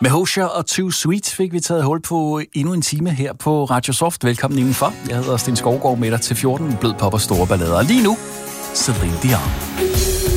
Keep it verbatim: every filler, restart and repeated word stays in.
Med Hosier og Too Sweet fik vi taget hul på endnu en time her på Radio Soft. Velkommen indenfor. Jeg hedder Sten Skovgaard med dig til fjorten blød pop og store ballader. Og lige nu, Celine Dion.